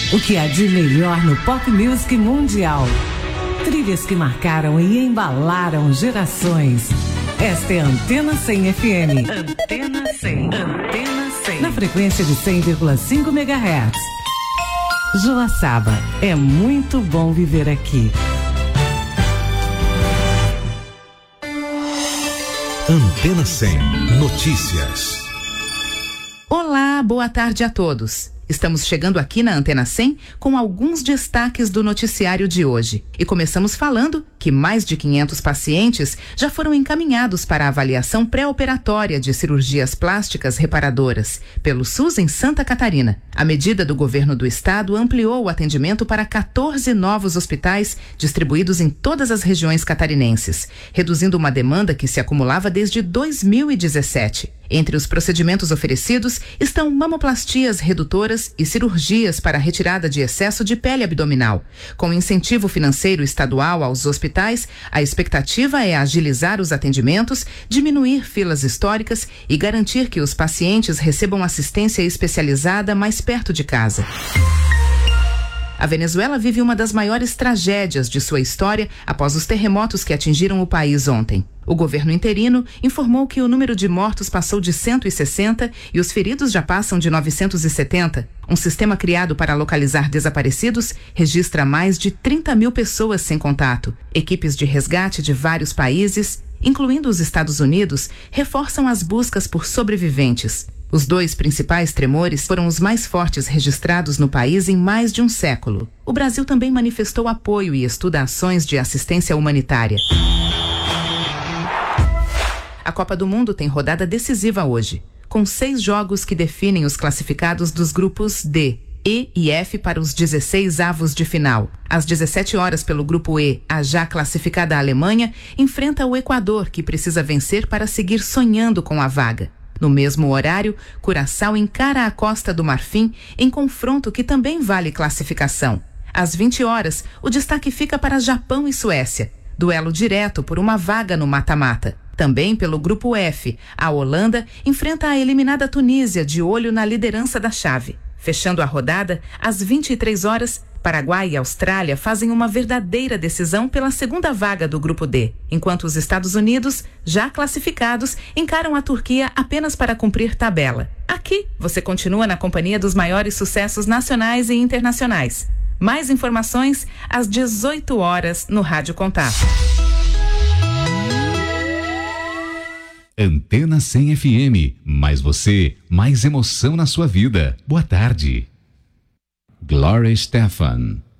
O que há de melhor no pop music mundial. Trilhas que marcaram e embalaram gerações. Esta é a Antena 100 FM. Antena 100. Antena 100. Na frequência de 100,5 MHz. Joaçaba, é muito bom viver aqui. Antena 100 Notícias. Olá, boa tarde a todos. Estamos chegando aqui na Antena 100 com alguns destaques do noticiário de hoje. E começamos falando que mais de 500 pacientes já foram encaminhados para a avaliação pré-operatória de cirurgias plásticas reparadoras pelo SUS em Santa Catarina. A medida do governo do estado ampliou o atendimento para 14 novos hospitais distribuídos em todas as regiões catarinenses, reduzindo uma demanda que se acumulava desde 2017. Entre os procedimentos oferecidos estão mamoplastias redutoras e cirurgias para retirada de excesso de pele abdominal. Com incentivo financeiro estadual aos hospitais, a expectativa é agilizar os atendimentos, diminuir filas históricas e garantir que os pacientes recebam assistência especializada mais perto de casa. A Venezuela vive uma das maiores tragédias de sua história após os terremotos que atingiram o país ontem. O governo interino informou que o número de mortos passou de 160 e os feridos já passam de 970. Um sistema criado para localizar desaparecidos registra mais de 30 mil pessoas sem contato. Equipes de resgate de vários países, incluindo os Estados Unidos, reforçam as buscas por sobreviventes. Os 2 principais tremores foram os mais fortes registrados no país em mais de um século. O Brasil também manifestou apoio e estuda ações de assistência humanitária. A Copa do Mundo tem rodada decisiva hoje, com 6 jogos que definem os classificados dos grupos D, E e F para os 16 avos de final. Às 17 horas pelo grupo E, a já classificada Alemanha enfrenta o Equador, que precisa vencer para seguir sonhando com a vaga. No mesmo horário, Curaçao encara a Costa do Marfim em confronto que também vale classificação. Às 20 horas, o destaque fica para Japão e Suécia, duelo direto por uma vaga no mata-mata. Também pelo grupo F, a Holanda enfrenta a eliminada Tunísia de olho na liderança da chave. Fechando a rodada, às 23 horas, Paraguai e Austrália fazem uma verdadeira decisão pela segunda vaga do grupo D, enquanto os Estados Unidos, já classificados, encaram a Turquia apenas para cumprir tabela. Aqui, você continua na companhia dos maiores sucessos nacionais e internacionais. Mais informações às 18 horas no Rádio Contato. Antena 100 FM, mais você, mais emoção na sua vida. Boa tarde. Gloria Estefan.